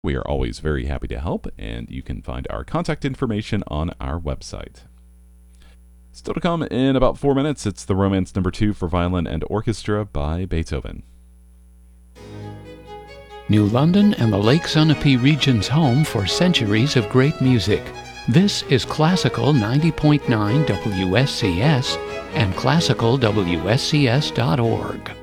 We are always very happy to help, and you can find our contact information on our website. Still to come in about 4 minutes, it's the Romance No. 2 for violin and orchestra by Beethoven. New London and the Lake Sunapee region's home for centuries of great music. This is Classical 90.9 WSCS and classicalwscs.org.